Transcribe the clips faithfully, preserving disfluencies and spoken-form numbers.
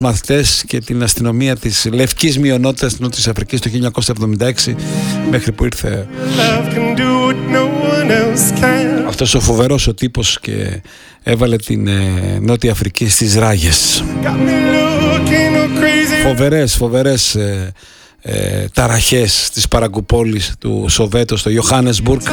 μαθητές και την αστυνομία της λευκής μειονότητας της Νότιας Αφρικής το χίλια εννιακόσια εβδομήντα έξι μέχρι που ήρθε αυτός ο φοβερός ο τύπος και έβαλε την ε, Νότια Αφρική στις ράγες. Φοβερές, φοβερές ε, ε, ταραχές της παραγκουπόλης του Σοβέτο στο Ιωχάννεσμπουργκ.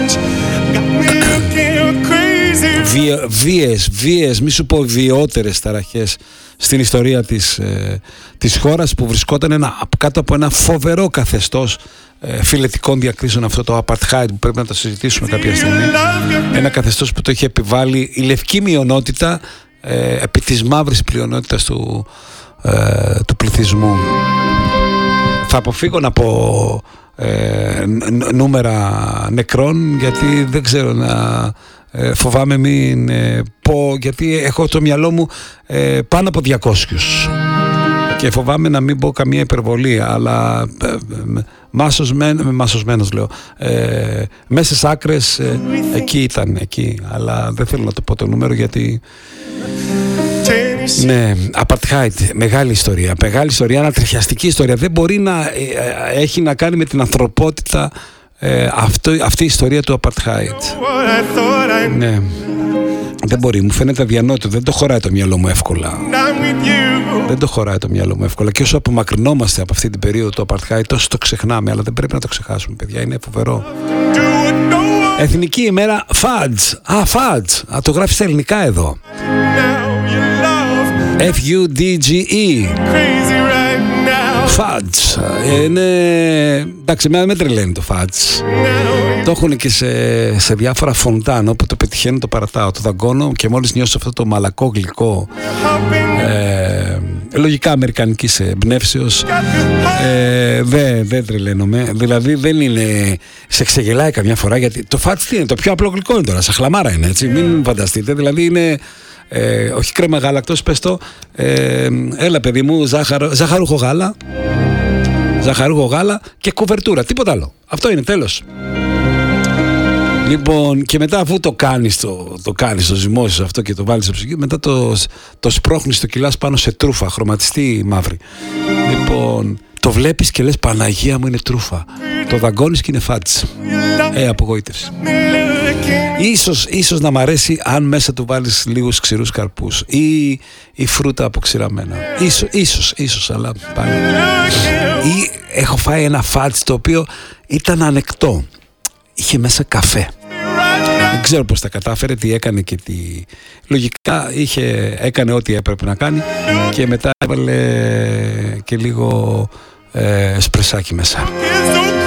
Βία, βίες, βίες, μη σου πω βιαιότερες ταραχές στην ιστορία της, ε, της χώρας, που βρισκόταν ένα, κάτω από ένα φοβερό καθεστώς ε, φιλετικών διακρίσεων, αυτό το apartheid που πρέπει να το συζητήσουμε κάποια στιγμή. Ένα καθεστώς που το είχε επιβάλει η λευκή μειονότητα ε, επί της μαύρης πλειονότητας του, ε, του πληθυσμού. Θα αποφύγω να πω ε, νούμερα νεκρών, γιατί δεν ξέρω να... Ε, φοβάμαι μην ε, πω, γιατί έχω το μυαλό μου ε, πάνω από διακόσιους και φοβάμαι να μην πω καμία υπερβολή, αλλά ε, ε, μάσοσμένο, μάσοσμένος λέω, ε, μέσα στις άκρες ε, εκεί ήταν, εκεί, αλλά δεν θέλω να το πω το νούμερο γιατί... Ναι, apartheid, μεγάλη ιστορία, μεγάλη ιστορία, ανατριχιαστική ιστορία, δεν μπορεί να ε, ε, έχει να κάνει με την ανθρωπότητα. Ε, αυτό, αυτή η ιστορία του apartheid. Ναι. Δεν μπορεί, μου φαίνεται αδιανόητο. Δεν το χωράει το μυαλό μου εύκολα. Δεν το χωράει το μυαλό μου εύκολα. Και όσο απομακρυνόμαστε από αυτή την περίοδο του apartheid, τόσο το ξεχνάμε. Αλλά δεν πρέπει να το ξεχάσουμε, παιδιά. Είναι φοβερό. Εθνική ημέρα Fudge. Α, Fudge. Α, το γράφει στα ελληνικά εδώ. F U D G E. Fudge. Είναι... εντάξει, εμένα με τρελαίνει το Fudge. Το έχουν και σε, σε διάφορα φοντάν, όπου το πετυχαίνω το παρατάω, το δαγκώνω και μόλις νιώσω αυτό το μαλακό γλυκό ε, λογικά αμερικανικής εμπνεύσεως ε, δεν δε τρελαίνομαι. Δηλαδή δεν είναι, σε ξεγελάει καμιά φορά, γιατί το Fudge τι είναι, το πιο απλό γλυκό είναι τώρα, σαν χλαμάρα είναι, έτσι, μην φανταστείτε. Δηλαδή είναι Ε, όχι κρέμα γάλακτος, πες το, ε, έλα παιδί μου, ζάχαρο, ζαχαρούχο γάλα, ζαχαρούχο γάλα και κουβερτούρα, τίποτα άλλο. Αυτό είναι, τέλος. Λοιπόν, και μετά αφού το κάνεις, το, το κάνεις, το ζυμώσεις αυτό και το βάλεις στο ψυγείο, μετά το, το σπρώχνεις, το κυλάς πάνω σε τρούφα, χρωματιστή μαύρη. Λοιπόν, το βλέπεις και λες Παναγία μου, είναι τρούφα. Το δαγκώνεις και είναι Fudge. Ε, απογοήτευση. Ίσως, ίσως να μ' αρέσει αν μέσα του βάλεις λίγους ξηρούς καρπούς ή, ή φρούτα αποξηραμένα. Ίσως, ίσως, ίσως, αλλά πάλι. Ή έχω φάει ένα Fudge το οποίο ήταν ανεκτό. Είχε μέσα καφέ. Δεν ξέρω πώς τα κατάφερε, τι έκανε και τι... Λογικά είχε, έκανε ό,τι έπρεπε να κάνει και μετά έβαλε και λίγο ε, σπρεσάκι μέσα.